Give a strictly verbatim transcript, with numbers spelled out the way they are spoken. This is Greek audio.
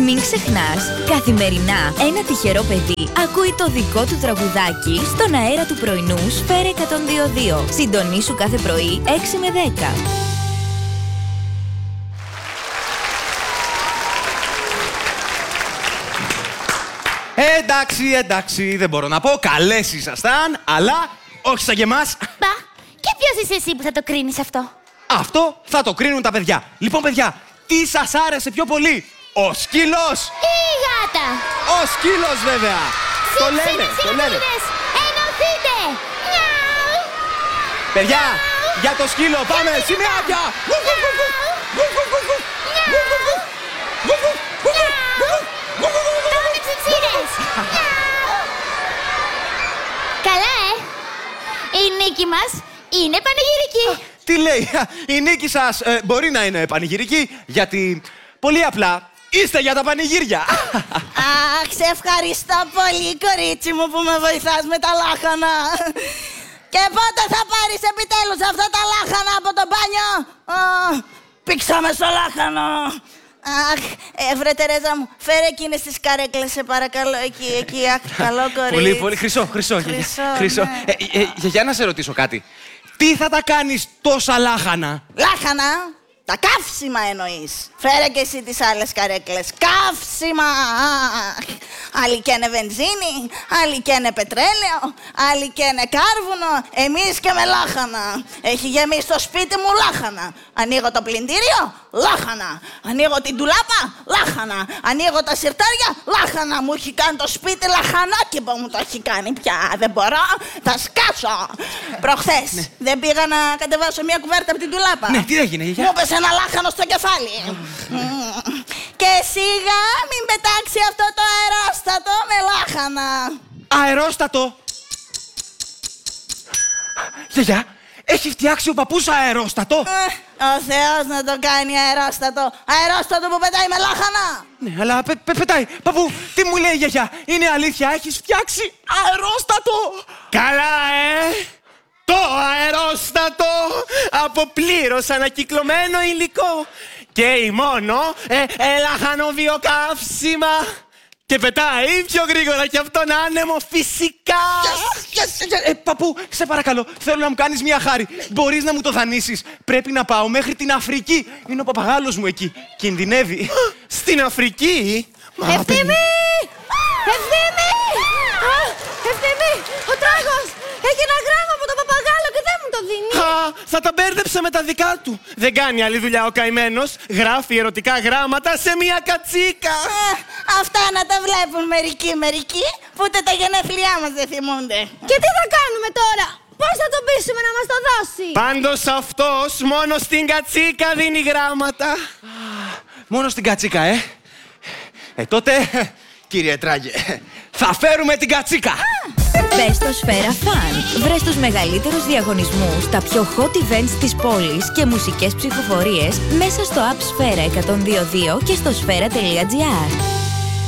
Μην ξεχνάς, καθημερινά ένα τυχερό παιδί ακούει το δικό του τραγουδάκι στον αέρα του πρωινού Σφαίρα εκατόν δύο κόμμα δύο. Συντονίσου κάθε πρωί έξι με δέκα. Εντάξει, εντάξει, δεν μπορώ να πω. Καλές ήσασταν, αλλά όχι σαν και εμάς. Μπα, και ποιος είσαι εσύ που θα το κρίνεις αυτό? Αυτό θα το κρίνουν τα παιδιά. Λοιπόν, παιδιά, τι σας άρεσε πιο πολύ, ο σκύλος ή η γάτα? Ο σκύλος, βέβαια. Το λένε, το λένε. Ενωθείτε! Μιαου! Παιδιά, για το σκύλο πάμε, σημειάκια! Πάμε τσιτσίδες! Καλά, ε! Η νίκη μας είναι πανηγυρική. Τι λέει, η νίκη σας ε, μπορεί να είναι πανηγυρική, γιατί πολύ απλά είστε για τα πανηγύρια. Αχ, σε ευχαριστώ πολύ, κορίτσι μου, που με βοηθάς με τα λάχανα. Και πότε θα πάρεις επιτέλους αυτά τα λάχανα από το μπάνιο? Oh, πήξαμε στο λάχανο. Αχ, ε, βρε Τερέζα μου, φέρε εκείνες τις καρέκλες, σε παρακαλώ, εκεί, εκεί, αχ, καλό κορίτσι. Πολύ, πολύ, χρυσό, χρυσό. Χρυσό, χρυσό. ναι. Ε, ε, για, για να σε ρωτήσω κάτι. Τι θα τα κάνεις τόσα λάχανα? Λάχανα, τα καύσιμα εννοείς. Φέρε και εσύ τις άλλες καρέκλες. Καύσιμα! Άλλοι καίνε βενζίνη, άλλοι καίνε πετρέλαιο, άλλοι καίνε κάρβουνο, εμείς και με λάχανα. Έχει γεμίσει το σπίτι μου λάχανα. Ανοίγω το πλυντήριο, λάχανα. Ανοίγω την τουλάπα, λάχανα. Ανοίγω τα σιρτάρια, λάχανα. Μου έχει κάνει το σπίτι λαχανάκι που μου το έχει κάνει πια. Δεν μπορώ, θα σκάσω. Προχθές ναι. δεν πήγα να κατεβάσω μια κουβέρτα από την τουλάπα. Ναι, τι έγινε, γιαγιά? Μου έπεσε ένα λάχανο στο κεφάλι. Και σιγά μην πετάξει αυτό το αερόστατο με λάχανα. Αερόστατο! Γιαγιά, έχει φτιάξει ο παππούς αερόστατο. Ε, ο Θεός να το κάνει αερόστατο. Αερόστατο που πετάει με λάχανα. Ναι, αλλά πε, πε, πετάει. Παππού, τι μου λέει, γιαγιά? Είναι αλήθεια, έχεις φτιάξει αερόστατο? Καλά, ε! Το αερόστατο από πλήρως ανακυκλωμένο υλικό. Και μόνο ε, ε, λαχανοβιοκαύσιμα. Και πετάει πιο γρήγορα και από τον άνεμο, φυσικά. Yes, yes, yes. Ε, παππού, σε παρακαλώ, θέλω να μου κάνεις μια χάρη. Μπορείς να μου το δανείσεις? Πρέπει να πάω μέχρι την Αφρική. Είναι ο παπαγάλος μου εκεί. Κινδυνεύει. Στην Αφρική? Ευθύμη! Ευθύμη! Ευθύμη! Ο τράγος έχει ένα γράμμα από τον παπαγάλο και δεν μου το δίνει. Α, θα τα μπέρδεψε με τα δικά του. Δεν κάνει άλλη δουλειά ο καημένος. Γράφει ερωτικά γράμματα σε μια κατσίκα. Ε, αυτά να τα βλέπουν μερικοί μερικοί που ούτε τα γενέθλιά μας δεν θυμούνται. Και τι θα κάνουμε τώρα? Πώς θα τον πείσουμε να μας το δώσει? Πάντως αυτός μόνο στην κατσίκα δίνει γράμματα. Μόνο στην κατσίκα, ε. Ε, τότε, κύριε Τράγε, θα φέρουμε την κατσίκα. Μπες στο Σφαίρα Φαν. Βρες τους μεγαλύτερους διαγωνισμούς, τα πιο hot events της πόλης και μουσικές ψηφοφορίες μέσα στο app Σφαίρα εκατόν δύο κόμμα δύο και στο σφαίρα τελεία τζι άρ.